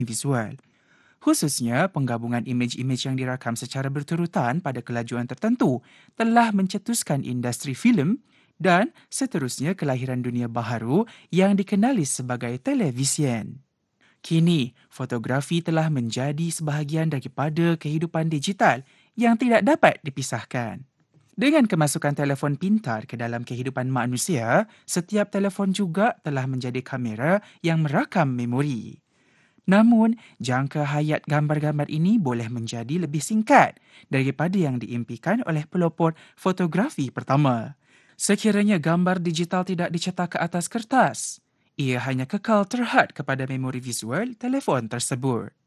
visual. Khususnya, penggabungan imej-imej yang dirakam secara berturutan pada kelajuan tertentu telah mencetuskan industri filem dan seterusnya kelahiran dunia baharu yang dikenali sebagai televisyen. Kini, fotografi telah menjadi sebahagian daripada kehidupan digital yang tidak dapat dipisahkan. Dengan kemasukan telefon pintar ke dalam kehidupan manusia, setiap telefon juga telah menjadi kamera yang merakam memori. Namun, jangka hayat gambar-gambar ini boleh menjadi lebih singkat daripada yang diimpikan oleh pelopor fotografi pertama. Sekiranya gambar digital tidak dicetak ke atas kertas, ia hanya kekal terhad kepada memori visual telefon tersebut.